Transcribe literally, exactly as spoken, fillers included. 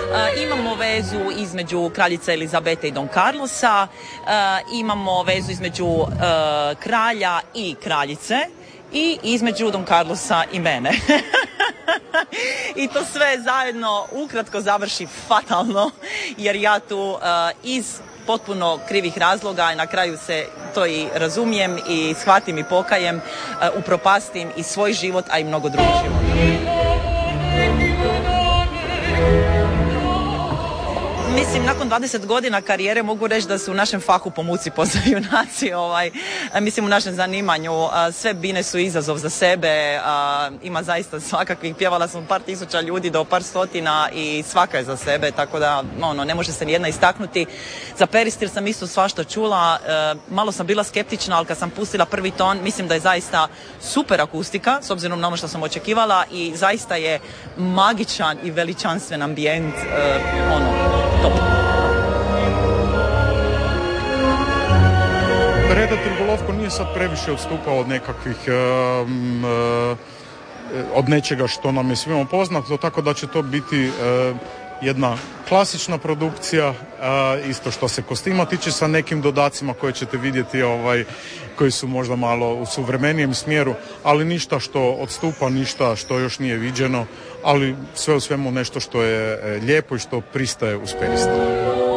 Imamo vezu između kraljice Elizabete i Don Carlosa, imamo vezu između kralja i kraljice i između Don Carlosa i mene. I to sve zajedno ukratko završi fatalno, jer ja tu uh, iz potpuno krivih razloga i na kraju se to i razumijem i shvatim i pokajem, uh, upropastim i svoj život, a i mnogo drugih života. Mislim, nakon dvadeset godina karijere mogu reći da su u našem fahu po muci postaju junaci. Ovaj, mislim, u našem zanimanju sve bine su izazov za sebe. Ima zaista svakakvih, pjevala sam par tisuća ljudi do par stotina i svaka je za sebe, tako da ono, ne može se nijedna istaknuti. Za Peristil sam isto svašta čula. Malo sam bila skeptična, ali kad sam pustila prvi ton, mislim da je zaista super akustika, s obzirom na ono što sam očekivala, i zaista je magičan i veličanstven ambijent. Ono, top. Redatelj Golovko nije sad previše odstupao od nekakvih um, uh, od nečega što nam je svima poznato, tako da će to biti uh, jedna klasična produkcija, uh, isto što se kostima tiče, sa nekim dodacima koje ćete vidjeti, ovaj, koji su možda malo u suvremenijem smjeru, ali ništa što odstupa, ništa što još nije viđeno, ali sve u svemu nešto što je lijepo i što pristaje uz Peristil.